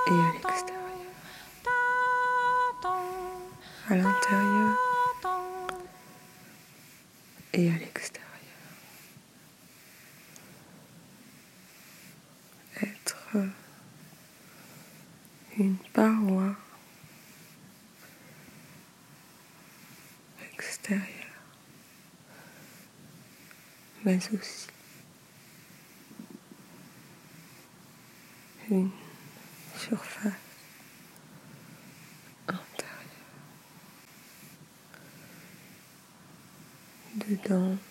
et à l'extérieur, à l'intérieur et à l'extérieur. Être une paroi extérieure, mais aussi une surface intérieure. Dedans,